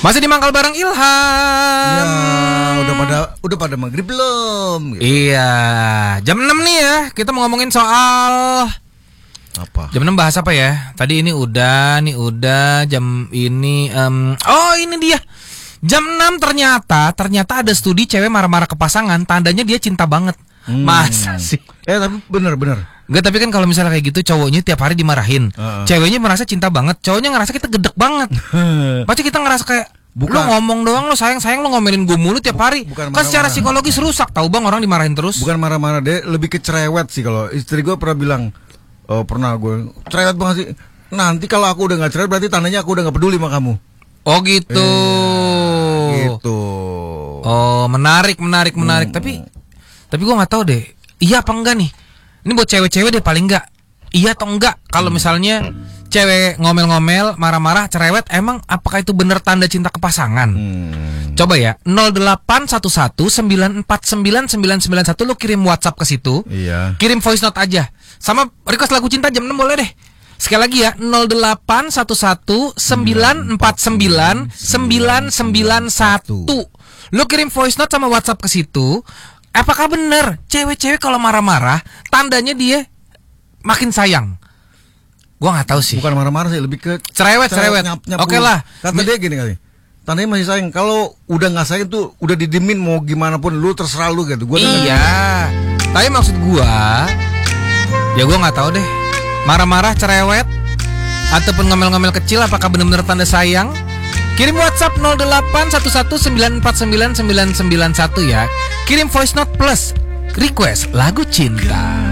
Masih di Mangkal bareng Ilham. Ya, udah pada maghrib belum? Gitu. Iya, jam 6 nih ya. Kita mau ngomongin soal apa? Jam 6 bahas apa ya? Tadi ini udah jam ini ini dia. Jam 6 ternyata ada studi cewek marah-marah ke pasangan, tandanya dia cinta banget. Masa sih? Tapi bener. Enggak, tapi kan kalau misalnya kayak gitu cowoknya tiap hari dimarahin, ceweknya merasa cinta banget, cowoknya ngerasa kita gedek banget. Pasti kita ngerasa kayak lu ngomong doang, lu sayang lu ngomelin gue mulu tiap hari. Kan secara psikologis rusak, tahu bang, orang dimarahin terus. Bukan marah-marah deh, lebih ke cerewet sih. Kalau istri gue pernah bilang, pernah gue cerewet banget sih. Nanti kalau aku udah nggak cerewet berarti tandanya aku udah nggak peduli sama kamu. Oh gitu. Gitu. Oh menarik. Tapi gue nggak tahu deh. Iya apa enggak nih? Ini buat cewek-cewek deh paling enggak. Iya atau enggak? Kalau misalnya cewek ngomel-ngomel, marah-marah, cerewet, emang apakah itu bener tanda cinta ke pasangan? Coba ya, 0811949991 lu kirim WhatsApp ke situ. Iya. Kirim voice note aja. Sama request lagu cinta jam 6 boleh deh. Sekali lagi ya, 0811949991. Lu kirim voice note sama WhatsApp ke situ. Apakah benar cewek-cewek kalau marah-marah tandanya dia makin sayang? Gua nggak tahu sih. Bukan marah-marah sih, lebih ke cerewet. Oke lah. Kata dia gini kali. Tandanya masih sayang. Kalau udah nggak sayang tuh udah didemin mau gimana pun lu terserah lu gitu. Iya. Tapi maksud gua, ya gua nggak tahu deh. Marah-marah, cerewet, ataupun ngomel-ngomel kecil, apakah benar-benar tanda sayang? Kirim WhatsApp 0811949991 ya. Kirim voice note plus request lagu cinta.